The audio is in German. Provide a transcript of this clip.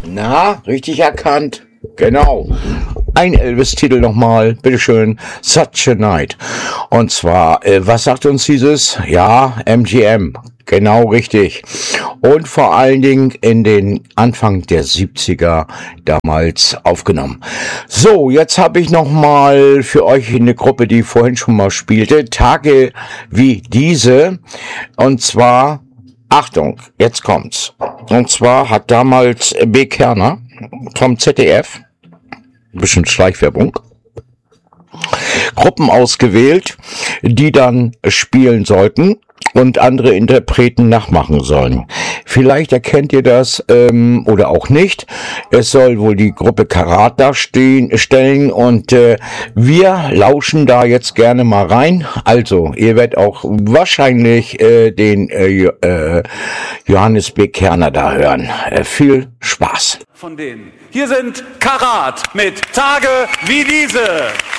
Na, richtig erkannt. Genau. Ein Elvis-Titel nochmal, bitteschön, Such a Night. Und zwar, was sagt uns dieses? Ja, MGM. Genau richtig. Und vor allen Dingen in den Anfang der 70er damals aufgenommen. So, jetzt habe ich nochmal für euch eine Gruppe, die vorhin schon mal spielte, Tage wie diese. Und zwar, Achtung, jetzt kommt's. Und zwar hat damals B. Kerner vom ZDF, ein bisschen Schleichwerbung, Gruppen ausgewählt, die dann spielen sollten und andere Interpreten nachmachen sollen. Vielleicht erkennt ihr das oder auch nicht. Es soll wohl die Gruppe Karat darstellen und wir lauschen da jetzt gerne mal rein. Also, ihr werdet auch wahrscheinlich den Johannes B. Kerner da hören. Viel Spaß. Von denen. Hier sind Karat mit Tage wie diese.